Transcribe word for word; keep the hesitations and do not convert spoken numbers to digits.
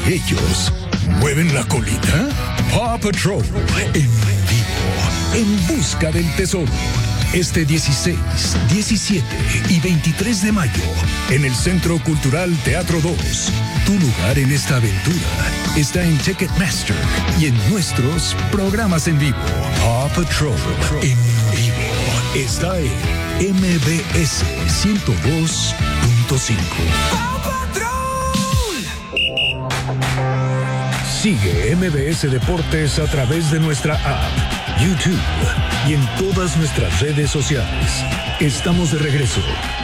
¿Y ellos mueven la colita? Paw Patrol, en vivo, en busca del tesoro. Este dieciséis, diecisiete y veintitrés de mayo, en el Centro Cultural Teatro dos. Tu lugar en esta aventura está en Ticketmaster y en nuestros programas en vivo. Paw Patrol, en vivo, está en M B S ciento dos punto cinco. Sigue M B S Deportes a través de nuestra app, YouTube y en todas nuestras redes sociales. Estamos de regreso